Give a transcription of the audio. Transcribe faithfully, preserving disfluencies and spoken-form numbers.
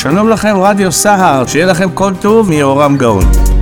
שלום לכם רדיו סהר, שיהיה לכם כל טוב מיורם גאון.